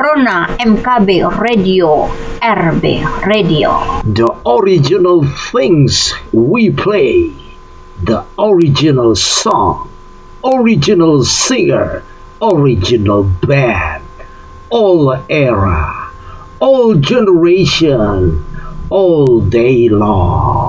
Corona MKB Radio, RB Radio. The original things we play, the original song, original singer, original band, all era, all generation, all day long.